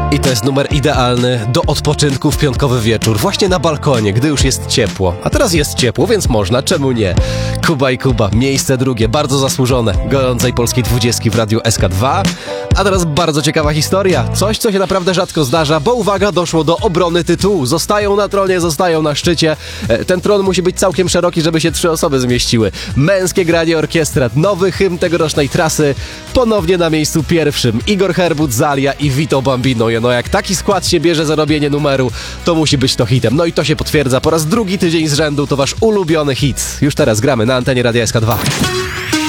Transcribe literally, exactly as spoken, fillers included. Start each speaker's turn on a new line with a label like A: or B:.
A: I to jest numer idealny do odpoczynku w piątkowy wieczór, właśnie na balkonie, gdy już jest ciepło. A teraz jest ciepło, więc można, czemu nie? Kuba i Kuba, miejsce drugie, bardzo zasłużone, gorącej polskiej dwudziestki w Radiu S K dwa. A teraz bardzo ciekawa historia, coś, co się naprawdę rzadko zdarza, bo uwaga, doszło do obrony tytułu. Zostają na tronie, zostają na szczycie. Ten tron musi być całkiem szeroki, żeby się trzy osoby zmieściły. Męskie granie orkiestrat, nowy hymn tegorocznej trasy, ponownie na miejscu pierwszym. Igor Herbut, Zalia i Vito Bambino. No jak taki skład się bierze za robienie numeru, to musi być to hitem. No i to się potwierdza. Po raz drugi tydzień z rzędu to wasz ulubiony hit. Już teraz gramy na antenie Radia S K dwa.